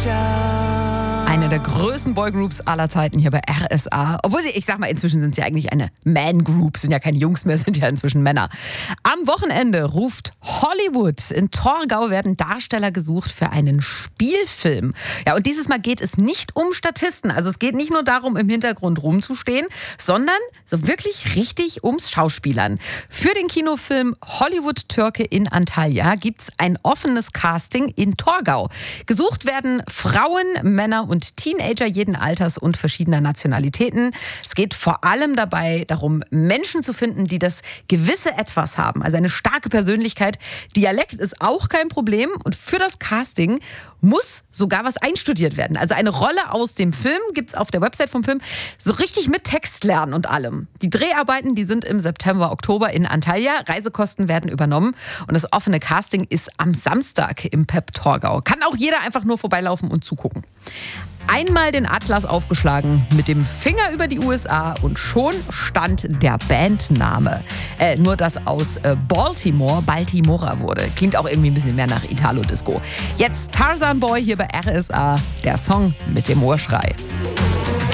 Eine der größten Boygroups aller Zeiten hier bei RSA. Obwohl ich sag mal, inzwischen sind sie ja eigentlich eine Man-Group. Sind ja keine Jungs mehr, sind ja inzwischen Männer. Am Wochenende ruft Hollywood. In Torgau werden Darsteller gesucht für einen Spielfilm. Ja, und dieses Mal geht es nicht um Statisten. Also es geht nicht nur darum, im Hintergrund rumzustehen, sondern so wirklich richtig ums Schauspielern. Für den Kinofilm Hollywood Türke in Antalya gibt's ein offenes Casting in Torgau. Gesucht werden Frauen, Männer und Teenager jeden Alters und verschiedener Nationalitäten. Es geht vor allem dabei darum, Menschen zu finden, die das gewisse Etwas haben. Also eine starke Persönlichkeit. Dialekt ist auch kein Problem. Und für das Casting muss sogar was einstudiert werden. Also eine Rolle aus dem Film gibt's auf der Website vom Film. So richtig mit Text lernen und allem. Die Dreharbeiten, die sind im September, Oktober in Antalya. Reisekosten werden übernommen. Und das offene Casting ist am Samstag im PEP Torgau. Kann auch jeder einfach nur vorbeilaufen und zugucken. Einmal den Atlas aufgeschlagen, mit dem Finger über die USA und schon stand der Bandname. Nur dass aus Baltimore Baltimora wurde. Klingt auch irgendwie ein bisschen mehr nach Italo-Disco. Jetzt Tarzan Boy hier bei RSA, der Song mit dem Urschrei.